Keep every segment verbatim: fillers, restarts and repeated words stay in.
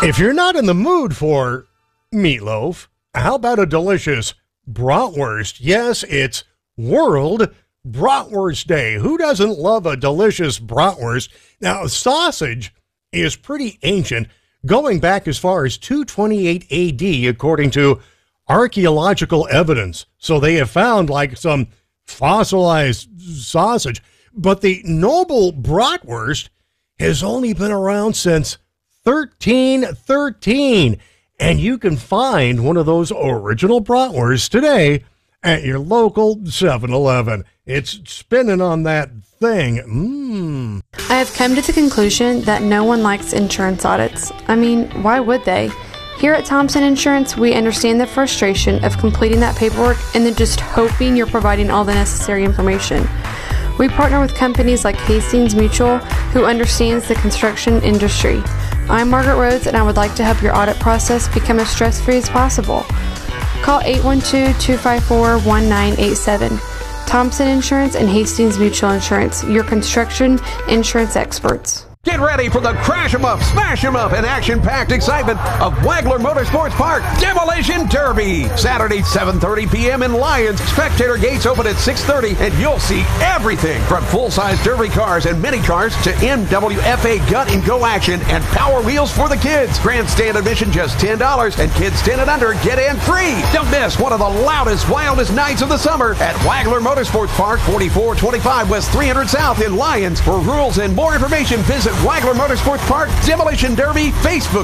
If you're not in the mood for meatloaf, how about a delicious bratwurst? Yes, it's World Bratwurst Day. Who doesn't love a delicious bratwurst? Now, sausage is pretty ancient, going back as far as two twenty-eight A D, according to archaeological evidence. So they have found like some fossilized sausage. But the noble bratwurst has only been around since thirteen thirteen, and you can find one of those original bratwursts today at your local seven eleven. It's spinning on that thing. Mmm. I have come to the conclusion that no one likes insurance audits. I mean, why would they? Here at Thompson Insurance, we understand the frustration of completing that paperwork and then just hoping you're providing all the necessary information. We partner with companies like Hastings Mutual, who understands the construction industry. I'm Margaret Rhodes, and I would like to help your audit process become as stress-free as possible. Call eight one two, two five four, one nine eight seven. Thompson Insurance and Hastings Mutual Insurance, your construction insurance experts. Get ready for the crash 'em up, smash 'em up, and action-packed excitement of Wagler Motorsports Park Demolition Derby. Saturday, seven thirty p.m. in Lyons. Spectator gates open at six thirty, and you'll see everything from full-size derby cars and mini cars to M W F A gut and go action and power wheels for the kids. Grandstand admission just ten dollars, and kids ten and under get in free. Don't miss one of the loudest, wildest nights of the summer at Wagler Motorsports Park, forty-four twenty-five West three hundred South in Lyons. For rules and more information, visit Wagler Motorsports Park Demolition Derby Facebook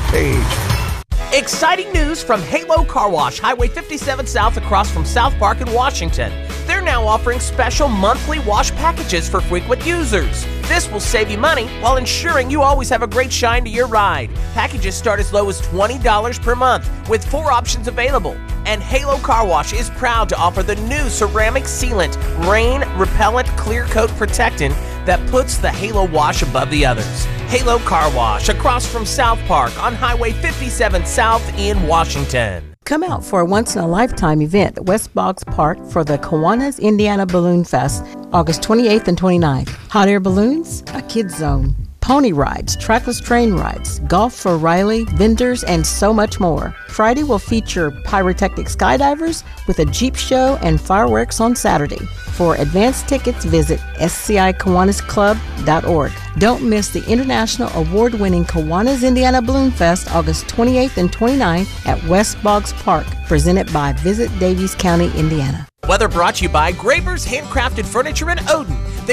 page. Exciting news from Halo Car Wash, Highway fifty-seven South across from South Park in Washington. They're now offering special monthly wash packages for frequent users. This will save you money while ensuring you always have a great shine to your ride. Packages start as low as twenty dollars per month with four options available. And Halo Car Wash is proud to offer the new ceramic sealant, rain repellent clear coat protectant that puts the Halo Wash above the others. Halo Car Wash across from South Park on Highway fifty-seven South in Washington. Come out for a once-in-a-lifetime event at West Boggs Park for the Kiwanis Indiana Balloon Fest, August twenty-eighth and twenty-ninth. Hot air balloons, a kids zone, pony rides, trackless train rides, golf for Riley, vendors, and so much more. Friday will feature pyrotechnic skydivers with a Jeep show and fireworks on Saturday. For advance tickets, visit S C I Kiwanis Club dot org. Don't miss the international award-winning Kiwanis Indiana Balloon Fest, August twenty-eighth and twenty-ninth at West Boggs Park, presented by Visit Davies County, Indiana. Weather brought to you by Graber's Handcrafted Furniture in Odin. They